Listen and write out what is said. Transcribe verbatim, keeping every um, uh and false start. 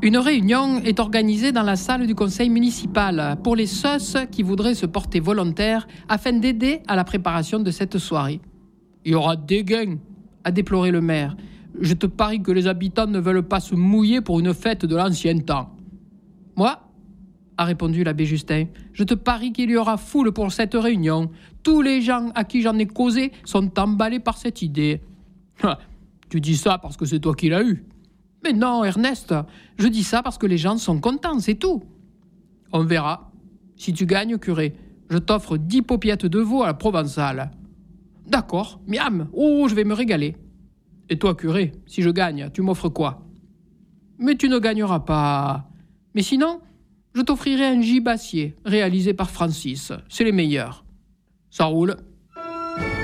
Une réunion est organisée dans la salle du conseil municipal pour les S O S qui voudraient se porter volontaires afin d'aider à la préparation de cette soirée. Il y aura des gains, a déploré le maire. Je te parie que les habitants ne veulent pas se mouiller pour une fête de l'ancien temps. Moi, a répondu l'abbé Justin, je te parie qu'il y aura foule pour cette réunion. Tous les gens à qui j'en ai causé sont emballés par cette idée. Tu dis ça parce que c'est toi qui l'as eu. Mais non, Ernest, je dis ça parce que les gens sont contents, c'est tout. On verra. Si tu gagnes, curé, je t'offre dix paupiettes de veau à la provençale. D'accord, miam, oh, je vais me régaler. Et toi, curé, si je gagne, tu m'offres quoi? Mais tu ne gagneras pas. Mais sinon, je t'offrirai un gibassier réalisé par Francis. C'est les meilleurs. Ça roule.